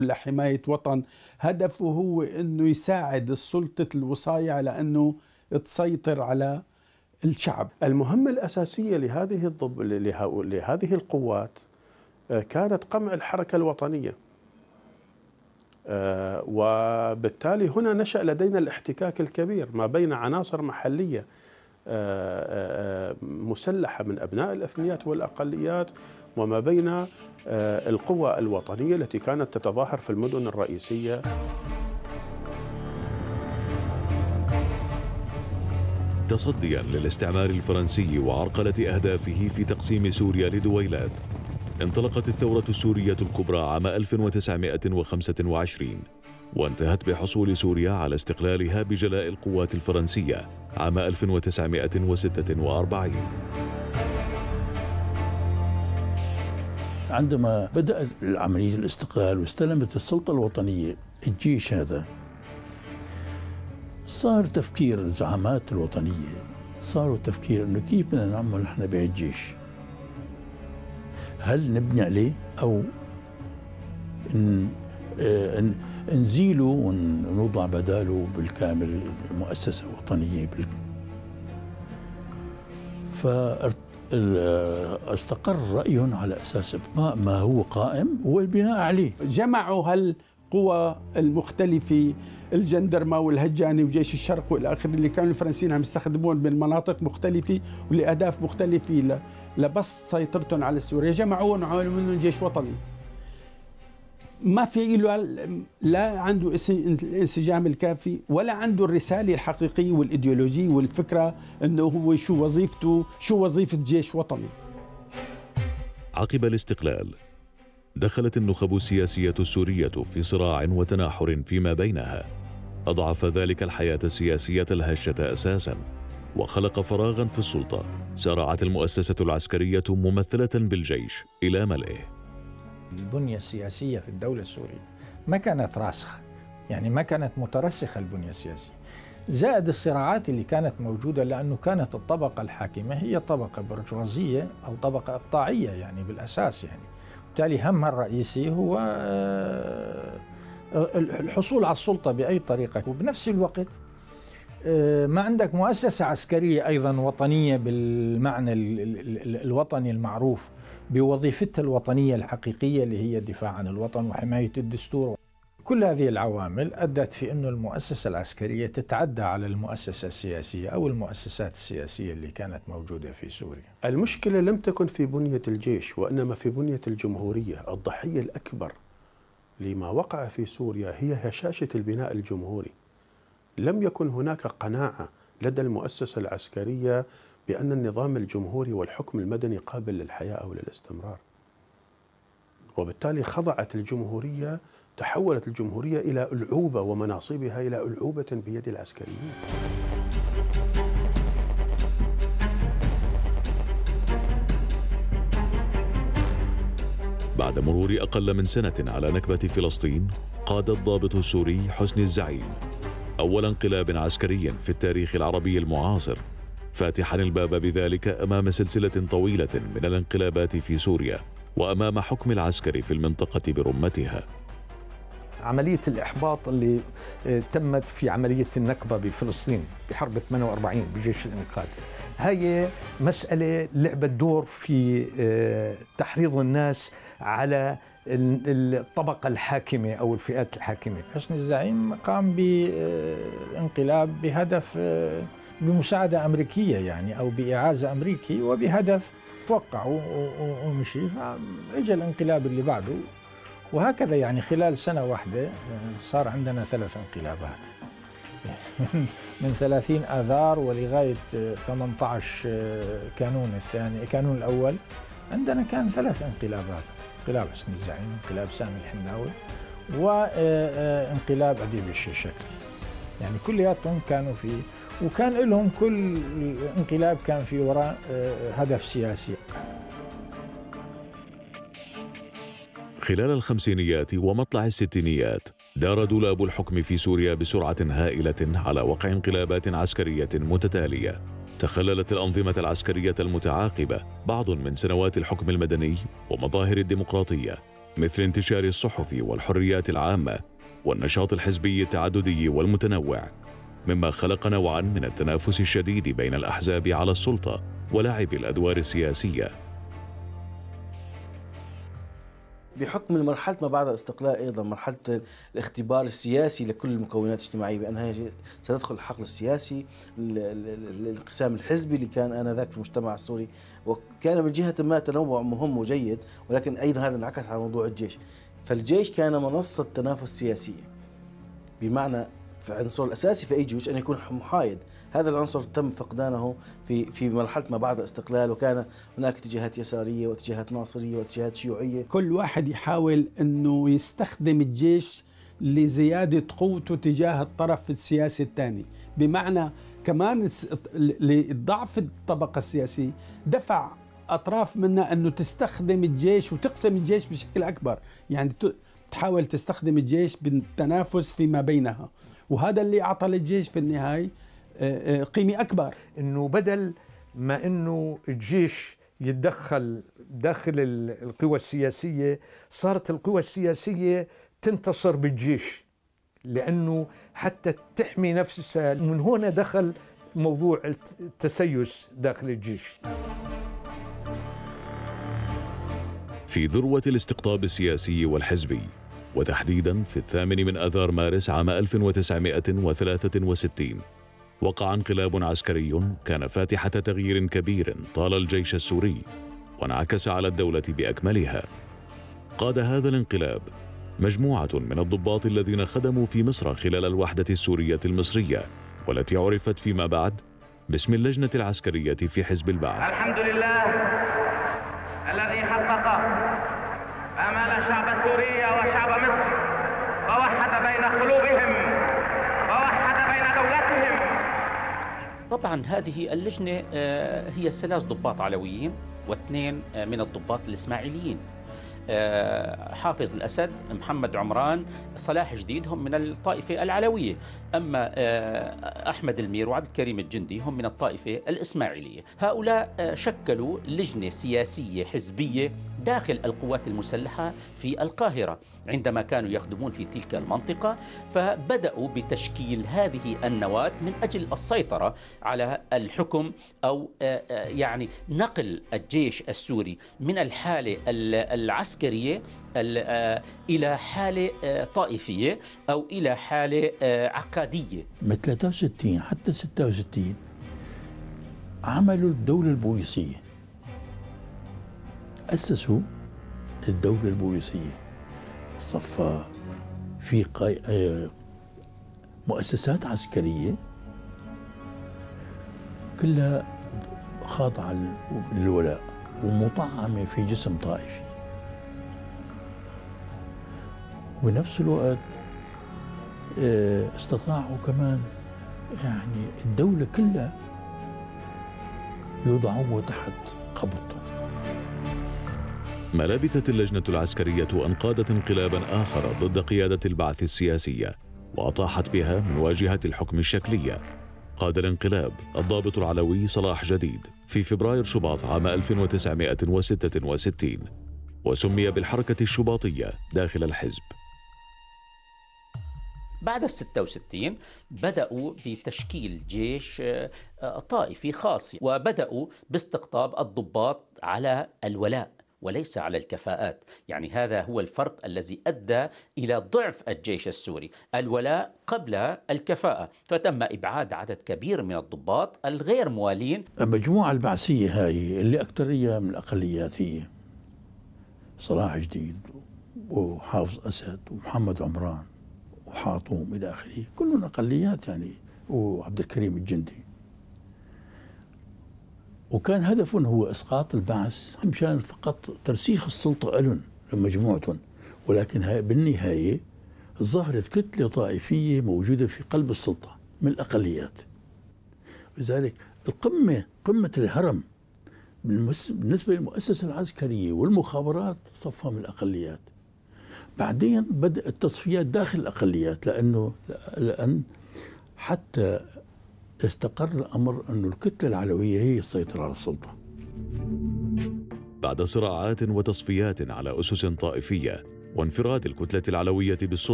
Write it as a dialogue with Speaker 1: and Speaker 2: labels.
Speaker 1: لحماية وطن، هدفه هو أنه يساعد السلطة الوصاية على أنه تسيطر على الشعب.
Speaker 2: المهمة الأساسية لهذه القوات كانت قمع الحركة الوطنية، وبالتالي هنا نشأ لدينا الاحتكاك الكبير ما بين عناصر محلية مسلحة من أبناء الأثنيات والأقليات، وما بين القوى الوطنية التي كانت تتظاهر في المدن الرئيسية.
Speaker 3: تصديا للاستعمار الفرنسي وعرقلة أهدافه في تقسيم سوريا لدويلات، انطلقت الثورة السورية الكبرى عام 1925، وانتهت بحصول سوريا على استقلالها بجلاء القوات الفرنسية عام 1946.
Speaker 4: عندما بدأت عملية الاستقلال واستلمت السلطة الوطنية الجيش هذا، صار تفكير الزعامات الوطنية، صاروا تفكير إنه كيف بدنا نعمل نحن بهالجيش، هل نبني عليه أو نزيله ونوضع بداله بالكامل مؤسسة وطنية فاستقر رأيهم على أساس إبقاء ما هو قائم والبناء عليه.
Speaker 1: جمعوا هالقوى المختلفة، الجندرمة والهجاني وجيش الشرق والى اخره، اللي كانوا الفرنسيين عم يستخدمون من مناطق مختلفة ولأهداف مختلفة لبسط سيطرتهم على سوريا، جمعوهم وعملوا منهم جيش وطني. ما في له لا عنده الانسجام الكافي ولا عنده الرسالة الحقيقية والإيديولوجية والفكرة أنه هو شو وظيفته، شو وظيفة جيش وطني.
Speaker 3: عقب الاستقلال دخلت النخب السياسية السورية في صراع وتناحر فيما بينها، أضعف ذلك الحياة السياسية الهشة أساساً، وخلق فراغاً في السلطة. سارعت المؤسسة العسكرية ممثلة بالجيش إلى ملئه.
Speaker 5: البنية السياسية في الدولة السورية ما كانت راسخة، يعني ما كانت مترسخة البنية السياسية، زائد الصراعات اللي كانت موجودة، لأنه كانت الطبقة الحاكمة هي طبقة برجوازية أو طبقة إقطاعية يعني بالأساس، يعني بالتالي همها الرئيسي هو الحصول على السلطة بأي طريقة. وبنفس الوقت ما عندك مؤسسة عسكرية أيضا وطنية بالمعنى الوطني المعروف بوظيفتها الوطنية الحقيقية اللي هي الدفاع عن الوطن وحماية الدستور. كل هذه العوامل أدت في أن المؤسسة العسكرية تتعدى على المؤسسة السياسية أو المؤسسات السياسية اللي كانت موجودة في سوريا.
Speaker 2: المشكلة لم تكن في بنية الجيش وإنما في بنية الجمهورية. الضحية الأكبر لما وقع في سوريا هي هشاشة البناء الجمهوري. لم يكن هناك قناعة لدى المؤسسة العسكرية بأن النظام الجمهوري والحكم المدني قابل للحياة أو للاستمرار، وبالتالي خضعت الجمهورية، تحولت الجمهورية إلى ألعوبة ومناصبها إلى ألعوبة بيد العسكريين.
Speaker 3: بعد مرور أقل من سنة على نكبة فلسطين، قاد الضابط السوري حسني الزعيم أول انقلاب عسكري في التاريخ العربي المعاصر، فاتحا الباب بذلك أمام سلسلة طويلة من الانقلابات في سوريا وأمام حكم العسكر في المنطقة برمتها.
Speaker 6: عملية الإحباط اللي تمت في عملية النكبة بفلسطين بحرب 48 بجيش الإنقاذ، هي مسألة لعبت دور في تحريض الناس على الطبقة الحاكمة أو الفئات الحاكمة.
Speaker 5: حسني الزعيم قام بانقلاب بهدف بمساعدة أمريكية يعني أو بإعازة أمريكي وبهدف توقع ومشي، فإجا الانقلاب اللي بعده، وهكذا يعني خلال سنة واحدة صار عندنا 3 انقلابات من 30 آذار ولغاية 18 كانون الثاني، كانون الأول عندنا كان 3 انقلابات: انقلاب حسني الزعيم، انقلاب سامي الحناوي، وانقلاب أديب الشيشكلي. يعني كلياتهم كانوا في، وكان لهم كل انقلاب كان في وراء هدف سياسي.
Speaker 3: خلال الخمسينيات ومطلع الستينيات دار دولاب الحكم في سوريا بسرعة هائلة على وقع انقلابات عسكرية متتالية. تخللت الأنظمة العسكرية المتعاقبة بعض من سنوات الحكم المدني ومظاهر الديمقراطية، مثل انتشار الصحف والحريات العامة والنشاط الحزبي التعددي والمتنوع، مما خلق نوعاً من التنافس الشديد بين الأحزاب على السلطة ولعب الأدوار السياسية.
Speaker 7: بحكم مرحلة ما بعد الاستقلال أيضا مرحلة الاختبار السياسي لكل المكونات الاجتماعية، بأنها ستدخل الحقل السياسي، الانقسام الحزبي اللي كان آنذاك في المجتمع السوري، وكان من جهة ما تنوع مهم وجيد، ولكن أيضا هذا انعكس على موضوع الجيش. فالجيش كان منصة تنافس سياسية، بمعنى في العنصر الأساسي في أي جيش أن يكون محايد. هذا العنصر تم فقدانه في مرحلة ما بعد الاستقلال، وكان هناك اتجاهات يسارية واتجاهات ناصرية واتجاهات شيوعية.
Speaker 1: كل واحد يحاول أنه يستخدم الجيش لزيادة قوته تجاه الطرف السياسي الثاني، بمعنى كمان لضعف الطبقة السياسية دفع أطراف منها أنه تستخدم الجيش وتقسم الجيش بشكل أكبر، يعني تحاول تستخدم الجيش بالتنافس فيما بينها، وهذا اللي أعطى للجيش في النهاية قيمة أكبر.
Speaker 6: إنه بدل ما إنه الجيش يتدخل داخل القوى السياسية، صارت القوى السياسية تنتصر بالجيش، لأنه حتى تحمي نفسها. من هنا دخل موضوع التسيس داخل الجيش.
Speaker 3: في ذروة الاستقطاب السياسي والحزبي، وتحديداً في 8 آذار مارس عام 1963، وقع انقلاب عسكري كان فاتحة تغيير كبير طال الجيش السوري وانعكس على الدولة بأكملها. قاد هذا الانقلاب مجموعة من الضباط الذين خدموا في مصر خلال الوحدة السورية المصرية، والتي عرفت فيما بعد باسم اللجنة العسكرية في حزب البعث.
Speaker 8: الحمد لله الذي حقق آمال الشعب السوري وشعب مصر، ووحد بين قلوبهم ووحد بين دولتهم.
Speaker 9: طبعا هذه اللجنة هي 3 ضباط علويين و2 من الضباط الإسماعيليين، حافظ الأسد، محمد عمران، صلاح جديد هم من الطائفة العلوية، أما أحمد المير وعبد الكريم الجندي هم من الطائفة الإسماعيلية. هؤلاء شكلوا لجنة سياسية حزبية داخل القوات المسلحة في القاهرة عندما كانوا يخدمون في تلك المنطقة، فبدأوا بتشكيل هذه النواة من أجل السيطرة على الحكم، أو يعني نقل الجيش السوري من الحالة العسكرية إلى حالة طائفية أو إلى حالة عقادية.
Speaker 4: من 63 حتى 66 عملوا الدولة البوليسية، أسسوا الدولة البوليسية، صفى في مؤسسات عسكرية كلها خاضعة للولاء ومطعمة في جسم طائفي، وبنفس الوقت استطاعوا كمان يعني الدولة كلها يوضعوها تحت قبضتهم.
Speaker 3: ما لبثت اللجنة العسكرية أن قادت انقلابا آخر ضد قيادة البعث السياسية وأطاحت بها من واجهة الحكم الشكلية. قاد الانقلاب الضابط العلوي صلاح جديد في فبراير شباط عام 1966، وسمي بالحركة الشباطية داخل الحزب.
Speaker 9: بعد 66 بدأوا بتشكيل جيش طائفي خاص، وبدأوا باستقطاب الضباط على الولاء وليس على الكفاءات. يعني هذا هو الفرق الذي أدى إلى ضعف الجيش السوري، الولاء قبل الكفاءة، فتم إبعاد عدد كبير من الضباط الغير موالين.
Speaker 4: المجموعة البعثية هاي اللي أكثرية من الأقليات هي صلاح جديد وحافظ أسد ومحمد عمران وحاطوم إلى آخره، كلهم أقليات يعني، وعبد الكريم الجندي، وكان هدفهم هو إسقاط البعث مشان فقط ترسيخ السلطة لهم لمجموعتهم. ولكن بالنهاية ظهرت كتلة طائفية موجودة في قلب السلطة من الأقليات، لذلك قمة الهرم بالنسبة للمؤسسة العسكرية والمخابرات صفها من الأقليات. بعدين بدأت التصفيات داخل الأقليات، لأن حتى استقر الأمر أن الكتلة العلوية هي السيطرة على السلطة.
Speaker 3: بعد صراعات وتصفيات على أسس طائفية وانفراد الكتلة العلوية بالسلطة